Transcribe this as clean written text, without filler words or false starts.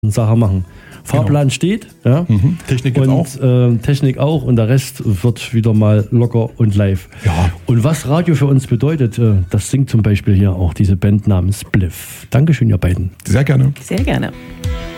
Sache machen. Fahrplan steht, ja. Technik jetzt auch. Technik auch und der Rest wird wieder mal locker und live. Ja. Und was Radio für uns bedeutet, das singt zum Beispiel hier auch diese Band namens Spliff. Dankeschön, ihr beiden. Sehr gerne. Sehr gerne.